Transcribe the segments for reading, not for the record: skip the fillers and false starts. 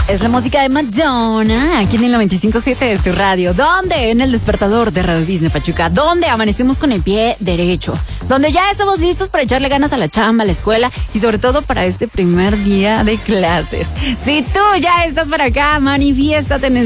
Es la música de Madonna, aquí en el 95.7 de tu radio. ¿Dónde? En el despertador de Radio Disney Pachuca. ¿Dónde? Amanecemos con el pie derecho. Donde ya estamos listos para echarle ganas a la chamba, a la escuela y sobre todo para este primer día de clases. Si tú ya estás para acá, manifiéstate en el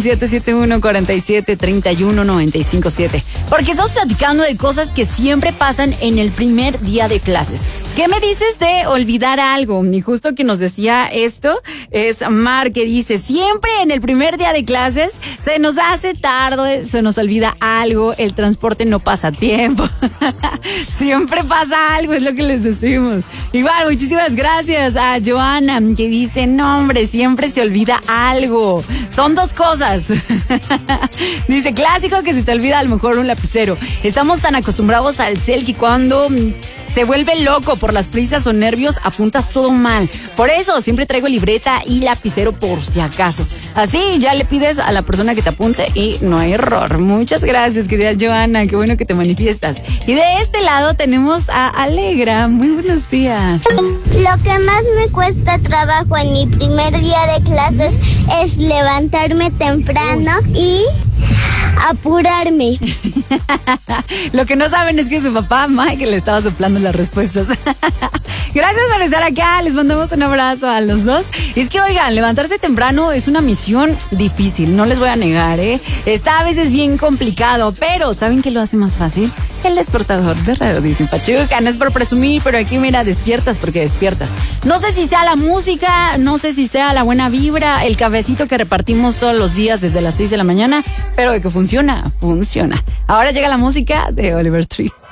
771-47-31-957. Porque estamos platicando de cosas que siempre pasan en el primer día de clases. ¿Qué me dices de olvidar algo? Y justo que nos decía esto es Mar, que dice, siempre en el primer día de clases se nos hace tarde, se nos olvida algo, el transporte no pasa a tiempo. Siempre pasa algo, es lo que les decimos. Igual, muchísimas gracias a Joana, que dice, no hombre, siempre se olvida algo. Son dos cosas. Dice, clásico que se te olvida a lo mejor un lapicero. Estamos tan acostumbrados al cel que cuando se vuelve loco por las prisas o nervios, apuntas todo mal. Por eso siempre traigo libreta y lapicero por si acaso. Así ya le pides a la persona que te apunte y no hay error. Muchas gracias, querida Joana, qué bueno que te manifiestas. Y de este lado tenemos a Alegra. Muy buenos días. Lo que más me cuesta trabajo en mi primer día de clases es levantarme temprano y apurarme. Lo que no saben es que su papá, Mike, le estaba soplando las respuestas. Gracias por estar acá, les mandamos un abrazo a los dos. Y es que, oigan, levantarse temprano es una misión difícil, no les voy a negar, Está a veces bien complicado, pero ¿saben qué lo hace más fácil? El despertador de Radio Disney Pachuca. No es por presumir, pero aquí, mira, despiertas porque despiertas. No sé si sea la música, no sé si sea la buena vibra, el cafecito que repartimos todos los días desde las 6 de la mañana, pero de que funciona, funciona. Ahora llega la música de Oliver Tree.